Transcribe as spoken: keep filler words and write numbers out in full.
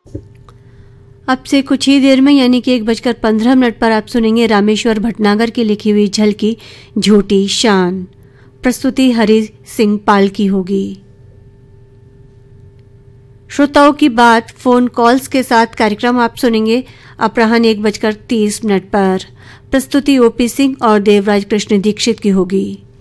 अब से कुछ ही देर में यानी कि एक बजकर पंद्रह मिनट पर आप सुनेंगे रामेश्वर भटनागर की लिखी हुई झलकी झूठी शान। प्रस्तुति हरि सिंह पाल की होगी। श्रोताओं की बात फोन कॉल्स के साथ कार्यक्रम आप सुनेंगे अपराह्न एक बजकर तीस मिनट पर। प्रस्तुति ओपी सिंह और देवराज कृष्ण दीक्षित की होगी।